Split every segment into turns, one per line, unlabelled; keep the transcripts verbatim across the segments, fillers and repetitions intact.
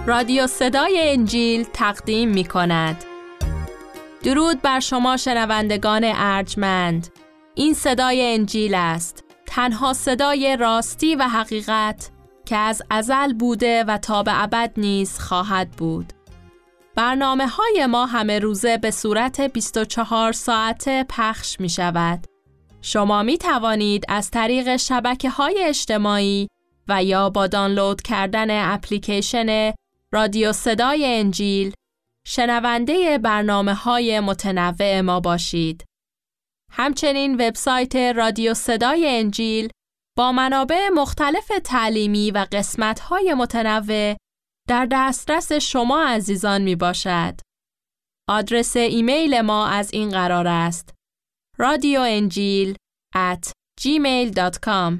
رادیو صدای انجیل تقدیم می کند. درود بر شما شنوندگان ارجمند. این صدای انجیل است، تنها صدای راستی و حقیقت که از ازل بوده و تا به ابد نیز خواهد بود. برنامه های ما همه روزه به صورت بیست و چهار ساعته پخش می شود. شما می توانید از طریق شبکه های اجتماعی و یا با دانلود کردن اپلیکیشن رادیو صدای انجیل شنونده برنامه های متنوع ما باشید. همچنین وبسایت رادیو صدای انجیل با منابع مختلف تعلیمی و قسمت های متنوع در دسترس شما عزیزان می باشد. آدرس ایمیل ما از این قرار است: رادیو انجیل ات جیمیل دات کام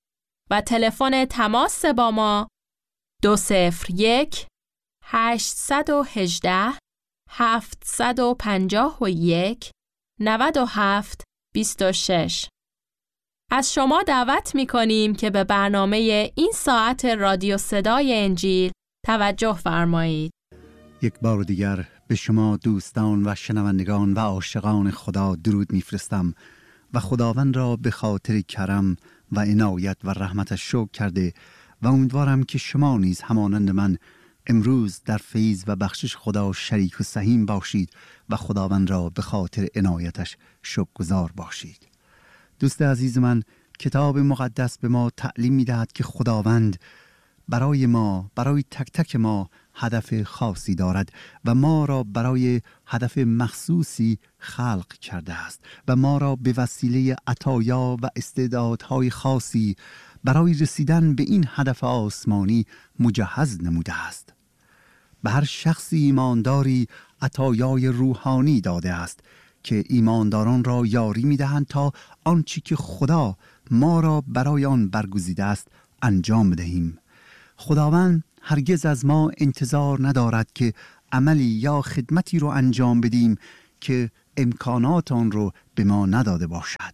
و تلفن تماس با ما دو صفر یک هشت یک هشت هفت پنج یک نه هفت دو شش. از شما دعوت می کنیم که به برنامه این ساعت رادیو صدای انجیل توجه فرمایید.
یک بار دیگر به شما دوستان و شنوندگان و عاشقان خدا درود میفرستم و خداوند را به خاطر کرم و عنایت و رحمتش شکر کرده و امیدوارم که شما نیز همانند من امروز در فیض و بخشش خدا شریک و سهیم باشید و خداوند را به خاطر عنایتش شکرگزار باشید. دوست عزیز من، کتاب مقدس به ما تعلیم می‌دهد که خداوند برای ما، برای تک تک ما هدف خاصی دارد و ما را برای هدف مخصوصی خلق کرده است و ما را به وسیله عطایا و استعدادهای خاصی برای رسیدن به این هدف آسمانی مجهز نموده است. به هر شخصی ایمانداری عطایای روحانی داده است که ایمانداران را یاری می‌دهند تا آنچه که خدا ما را برای آن برگزیده است انجام بدهیم. خداوند هرگز از ما انتظار ندارد که عملی یا خدمتی رو انجام بدیم که امکانات آن رو به ما نداده باشد.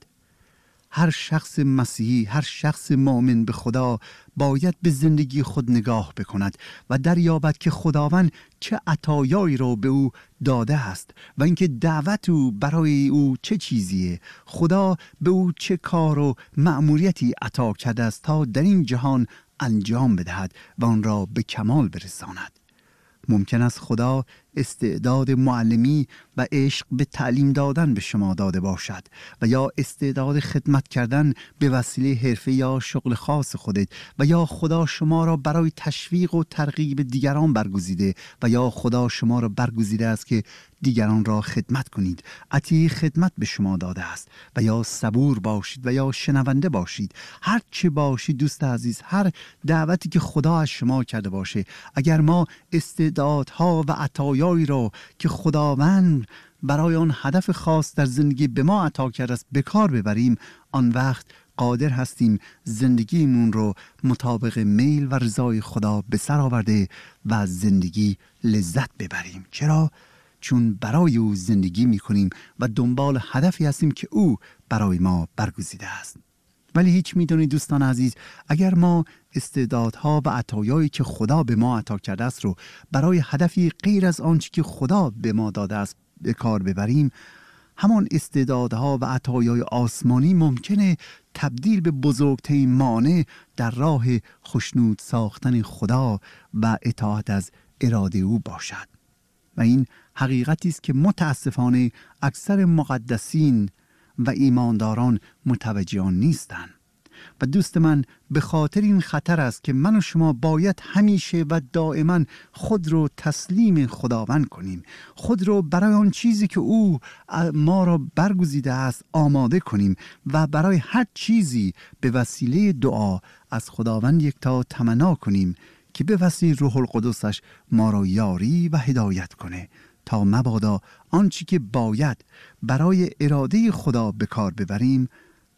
هر شخص مسیحی، هر شخص مؤمن به خدا باید به زندگی خود نگاه بکند و دریابد که خداوند چه عطایایی رو به او داده است و اینکه دعوت او برای او چه چیزیه. خدا به او چه کار و مأموریتی عطا کرده است تا در این جهان انجام بدهد و آن را به کمال برساند. ممکن است خدا استعداد معلمی و عشق به تعلیم دادن به شما داده باشد و یا استعداد خدمت کردن به وسیله حرفه یا شغل خاص خودت و یا خدا شما را برای تشویق و ترغیب دیگران برگزیده و یا خدا شما را برگزیده است که دیگران را خدمت کنید. عطیه خدمت به شما داده است و یا صبور باشید و یا شنونده باشید. هر چه باشید دوست عزیز، هر دعوتی که خدا از شما کرده باشه، اگر ما استعدادها و عطایایی را که خداوند برای آن هدف خاص در زندگی به ما عطا کرده است به کار ببریم، آن وقت قادر هستیم زندگیمون رو مطابق میل و رضای خدا به سر آورده و از زندگی لذت ببریم. چرا؟ چون برای او زندگی میکنیم و دنبال هدفی هستیم که او برای ما برگزیده است. ولی هیچ میدونید دوستان عزیز، اگر ما استعدادها و عطایایی که خدا به ما عطا کرده است رو برای هدفی غیر از آنچه که خدا به ما داده است به کار ببریم، همان استعدادها و عطایای آسمانی ممکنه تبدیل به بزرگترین مانع در راه خوشنود ساختن خدا و اطاعت از اراده او باشد. و این حقیقتی است که متاسفانه اکثر مقدسین و ایمانداران متوجه آن نیستند. و دوست من، به خاطر این خطر است که من و شما باید همیشه و دائما خود رو تسلیم خداوند کنیم، خود رو برای آن چیزی که او ما را برگزیده است آماده کنیم و برای هر چیزی به وسیله دعا از خداوند یکتا تمنا کنیم که به وسیله روح القدسش ما را یاری و هدایت کنه تا مبادا آنچه که باید برای اراده خدا به کار ببریم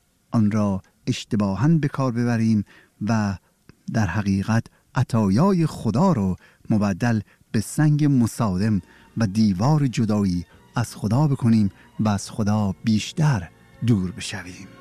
آن را اشتباهاً به کار ببریم و در حقیقت عطایای خدا رو مبدل به سنگ مصادم و دیوار جدایی از خدا بکنیم و از خدا بیشتر دور بشویم.